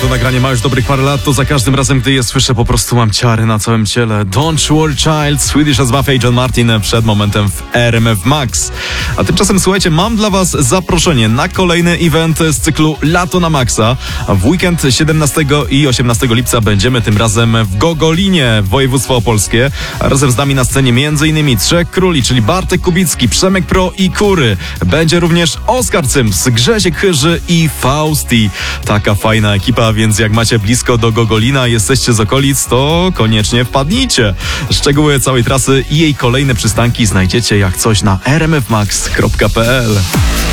to nagranie ma już dobrych parę lat, to za każdym razem, gdy je słyszę, po prostu mam ciary na całym ciele. Don't Worry Child, Swedish as Mafia i John Martin przed momentem w RMF Max. A tymczasem, słuchajcie, mam dla was zaproszenie na kolejny event z cyklu Lato na Maxa. W weekend 17 i 18 lipca będziemy tym razem w Gogolinie, województwo opolskie. A razem z nami na scenie m.in. Trzech Króli, czyli Bartek Kubicki, Przemek Pro i Kury. Będzie również Oskar Cyms, Grzesiek Chyży i Fausti. Taka fajna ekipa, więc jak macie blisko do Gogolina, jesteście z okolic, to koniecznie wpadnijcie. Szczegóły całej trasy i jej kolejne przystanki znajdziecie jak coś na rmfmax.pl.